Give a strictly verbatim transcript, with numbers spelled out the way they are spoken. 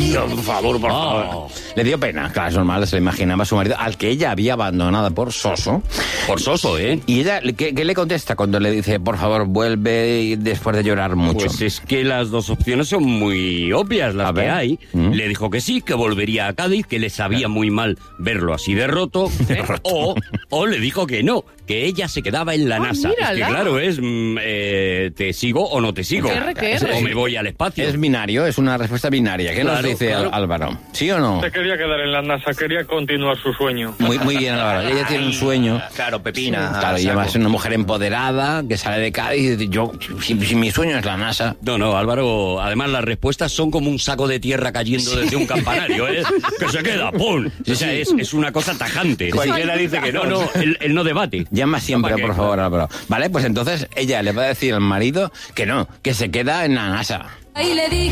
tío, por favor, por favor. Oh. Le dio pena, claro, es normal, se le imaginaba a su marido, al que ella había abandonado por soso. Por soso, ¿eh? Y ella, ¿qué, qué le contesta cuando le dice, por favor, vuelve después de llorar mucho? Pues es que las dos opciones son muy obvias, las A que ver. hay. Mm. Le dijo que sí, que volvería a Cádiz, que le sabía muy mal verlo así de roto. ¿eh? O, o le dijo que no, que ella se quedaba en la Ah, NASA. Es que mírala. claro, es mm, eh, te sigo o no te sigo. R que R. O me voy al espacio. Es binario, es una respuesta binaria. ¿Qué Claro, nos dice claro. Álvaro? ¿Sí o no? Se quería quedar en la NASA, quería continuar su sueño. Muy, muy bien, Álvaro. Ella tiene un sueño. Claro, Pepina. Claro, y saco. además es una mujer empoderada que sale de Cádiz y dice, yo, si, si mi sueño es la NASA. No, no, Álvaro, además las respuestas son como un saco de tierra cayendo desde un campanario, ¿eh? Que se queda, ¡pum! O sea, es, es una cosa tajante. Cualquiera dice que no. No, no, él, él no debate. Llama siempre, ¿Para qué? por favor, Álvaro. Vale, pues entonces ella le va a decir al marido que no, que se queda en la NASA. Ahí le dije